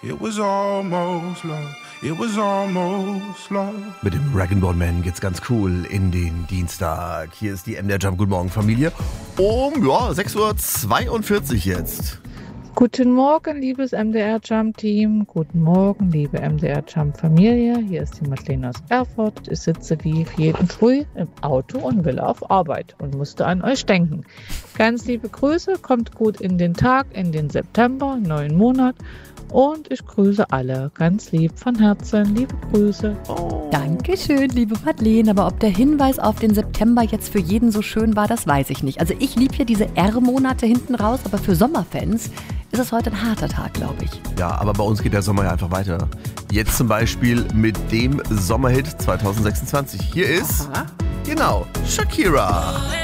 It was almost love. It was almost love. Mit dem Rag & Bone Man geht's ganz cool in den Dienstag. Hier ist die MDR Jump. Guten Morgen, Familie. 6:42 Uhr jetzt. Guten Morgen, liebes MDR Jump Team. Guten Morgen, liebe MDR Jump Familie. Hier ist die Madeleine aus Erfurt. Ich sitze wie jeden Früh im Auto und will auf Arbeit und musste an euch denken. Ganz liebe Grüße, kommt gut in den Tag, in den September, neuen Monat. Und ich grüße alle ganz lieb von Herzen. Liebe Grüße. Oh. Dankeschön, liebe Madeleine. Aber ob der Hinweis auf den September jetzt für jeden so schön war, das weiß ich nicht. Also ich liebe hier diese R-Monate hinten raus, aber für Sommerfans ist es heute ein harter Tag, glaube ich. Ja, aber bei uns geht der Sommer ja einfach weiter. Jetzt zum Beispiel mit dem Sommerhit 2026. Hier ist, genau, Shakira.